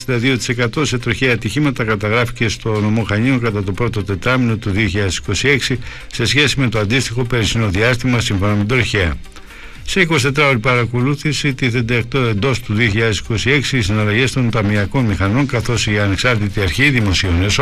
2% σε τροχαία ατυχήματα καταγράφηκε στο νομό Χανίων κατά το πρώτο τετράμινο του 2026 σε σχέση με το αντίστοιχο περσινό διάστημα σύμφωνα με τροχαία. Σε 24 ώρη παρακολούθηση τίθενται εντός του 2026 οι συναλλαγές των ταμειακών μηχανών, καθώς η ανεξάρτητη αρχή δημοσίων